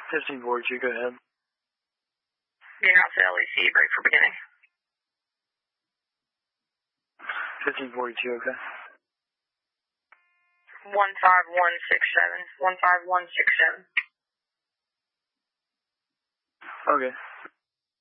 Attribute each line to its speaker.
Speaker 1: 1542, go ahead.
Speaker 2: You're out to LEC, break for beginning.
Speaker 1: 1542, okay.
Speaker 2: 15167. 15167.
Speaker 1: Okay.